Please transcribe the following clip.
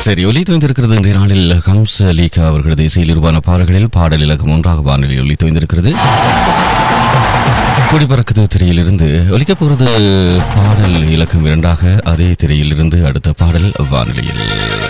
சரி, ஒலித்து வந்திருக்கிறது இன்றைய நாளில் ஹம்சலீகா அவர்களது இசையில் உருவான பாடல்களில் பாடல் இலக்கம் 1 வானிலையில் ஒலித்து வந்திருக்கிறது. குடிபறக்குது திரையிலிருந்து ஒலிக்கப் போகிறது பாடல் இலக்கம் 2. அதே திரையிலிருந்து அடுத்த பாடல் வானிலையில்.